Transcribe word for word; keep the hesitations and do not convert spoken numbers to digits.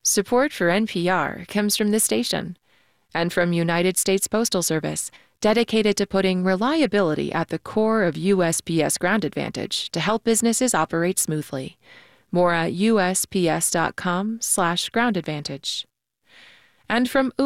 Support for N P R comes from this station and from United States Postal Service, dedicated to putting reliability at the core of U S P S Ground Advantage to help businesses operate smoothly. More at U S P S dot com slash ground advantage. And from